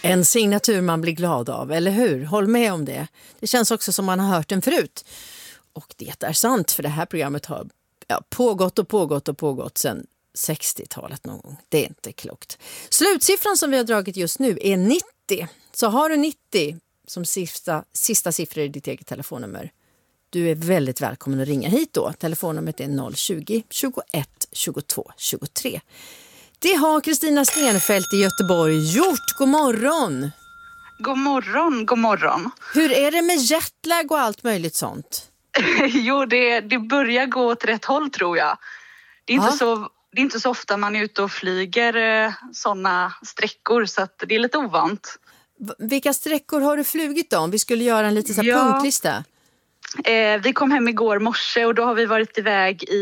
En signatur man blir glad av, eller hur? Håll med om det. Det känns också som man har hört den förut. Och det är sant, för det här programmet har pågått sedan 60-talet någon gång. Det är inte klokt. Slutsiffran som vi har dragit just nu är 90. Så har du 90 som sista siffror i ditt eget telefonnummer, du är väldigt välkommen att ringa hit då. Telefonnumret är 020 21 22 23. Det har Kristina Stenfeldt i Göteborg gjort. God morgon! God morgon, god morgon. Hur är det med jetlag och allt möjligt sånt? Jo, det börjar gå åt rätt håll tror jag. Det är inte så ofta man är ute och flyger sådana sträckor, så att det är lite ovant. Vilka sträckor har du flugit då? Om vi skulle göra en liten punklista. Vi kom hem igår morse och då har vi varit iväg i